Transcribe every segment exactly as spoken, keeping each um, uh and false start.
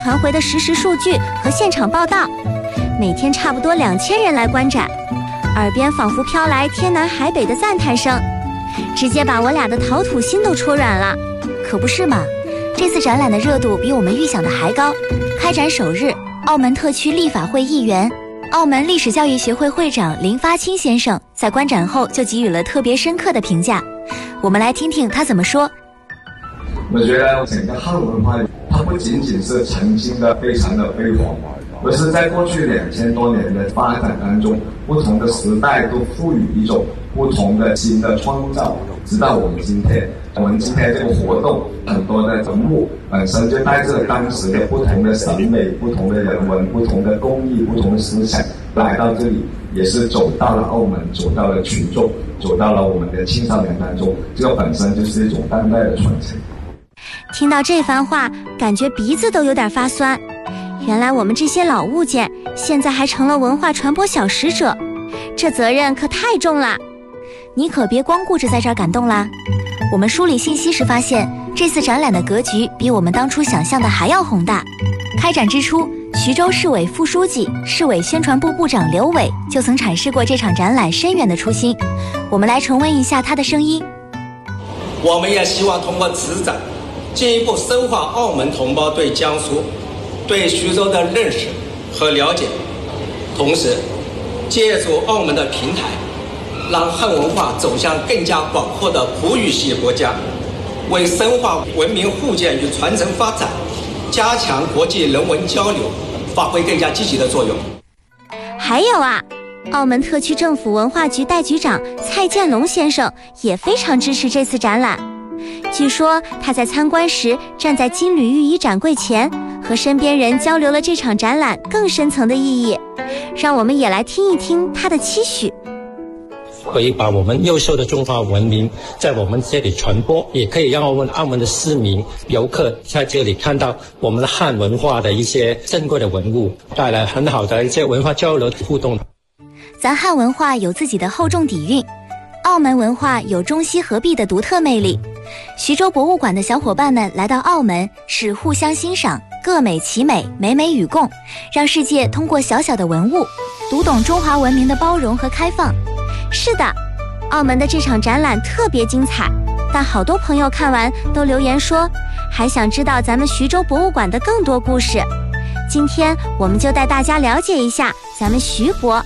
传回的实时数据和现场报道。每天差不多两千人来观展，耳边仿佛飘来天南海北的赞叹声，直接把我俩的陶土心都戳软了。 可不是嘛，这次展览的热度比我们预想的还高。开展首日，澳门特区立法会议员、澳门历史教育协会会长林发清先生在观展后就给予了特别深刻的评价。我们来听听他怎么说。 我觉得整个汉文化，它不仅仅是曾经的非常的辉煌，而是在过去两千多年的发展当中，不同的时代都赋予一种不同的新的创造，直到我们今天。我们今天这个活动，很多的人物本身就带着当时的不同的审美、不同的人文、不同的工艺、不同的思想来到这里，也是走到了澳门，走到了群众，走到了我们的青少年当中。这个本身就是一种当代的传承。 听到这番话，感觉鼻子都有点发酸。原来我们这些老物件现在还成了文化传播小使者，这责任可太重了。 你可别光顾着在这儿感动啦。我们梳理信息时发现，这次展览的格局比我们当初想象的还要宏大。开展之初，徐州市委副书记、市委宣传部部长刘伟就曾阐释过这场展览深远的初心。我们来重温一下他的声音。 我们也希望通过此展，进一步深化澳门同胞对江苏、对徐州的认识和了解，同时借助澳门的平台，让汉文化走向更加广阔的葡语系国家，为深化文明互鉴与传承发展，加强国际人文交流，发挥更加积极的作用。 还有啊，澳门特区政府文化局代局长蔡建龙先生也非常支持这次展览。据说他在参观时站在金缕玉衣展柜前，和身边人交流了这场展览更深层的意义。让我们也来听一听他的期许。 可以把我们优秀的中华文明在我们这里传播，也可以让我们澳门的市民、游客在这里看到我们的汉文化的一些珍贵的文物，带来很好的一些文化交流互动。 咱汉文化有自己的厚重底蕴，澳门文化有中西合璧的独特魅力。徐州博物馆的小伙伴们来到澳门是互相欣赏，各美其美，美美与共，让世界通过小小的文物读懂中华文明的包容和开放。 是的，澳门的这场展览特别精彩，但好多朋友看完都留言说还想知道咱们徐州博物馆的更多故事。今天我们就带大家了解一下咱们徐博。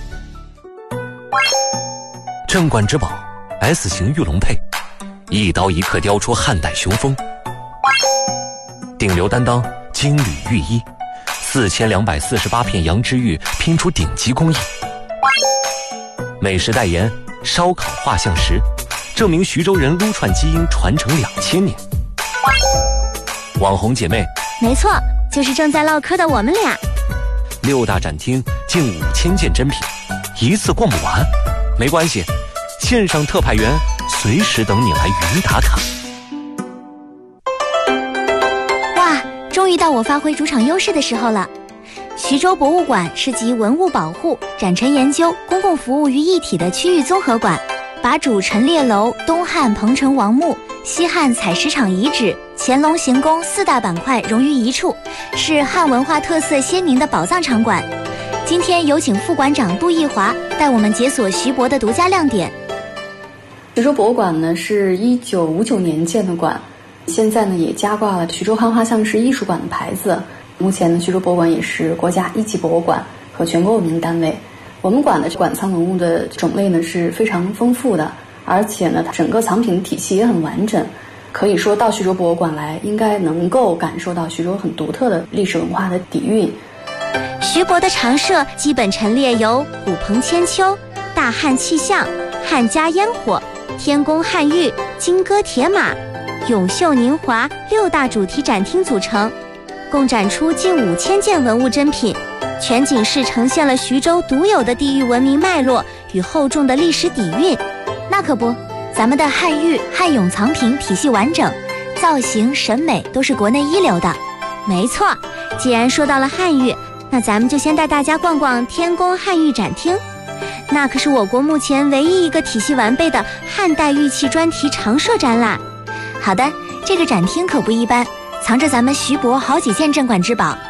镇馆之宝 S 型玉龙佩，一刀一刻雕出汉代雄风。顶流担当金缕玉衣，四千两百四十八片羊脂玉拼出顶级工艺。美食代言烧烤画像石，证明徐州人撸串基因传承两千年。网红姐妹， 没错，就是正在唠嗑的我们俩。 六大展厅近五千件珍品，一次逛不完，没关系，线上特派员随时等你来云打卡。 哇，终于到我发挥主场优势的时候了。徐州博物馆是集文物保护、展陈研究、公共服务于一体的区域综合馆，把主陈列楼、东汉彭城王墓、西汉采石场遗址、乾隆行宫四大板块融于一处，是汉文化特色鲜明的宝藏场馆。今天有请副馆长杜奕华带我们解锁徐博的独家亮点。 徐州博物馆呢是一九五九年建的馆，现在呢也加挂了徐州汉画像石艺术馆的牌子。目前呢，徐州博物馆也是国家一级博物馆和全国文明单位。我们馆的馆藏文物的种类呢是非常丰富的，而且呢，它整个藏品体系也很完整。可以说到徐州博物馆来，应该能够感受到徐州很独特的历史文化的底蕴。 徐博的常设基本陈列有虎鹏千秋、大汉气象、汉家烟火、天宫汉玉、金戈铁马、永秀宁华六大主题展厅组成，共展出近五千件文物珍品，全景式呈现了徐州独有的地域文明脉络与厚重的历史底蕴。 那可不，咱们的汉玉、汉俑藏品体系完整，造型审美都是国内一流的。 没错，既然说到了汉玉，那咱们就先带大家逛逛天宫汉玉展厅。那可是我国目前唯一一个体系完备的汉代玉器专题常设展览。 好的，这个展厅可不一般，藏着咱们徐博好几件镇馆之宝。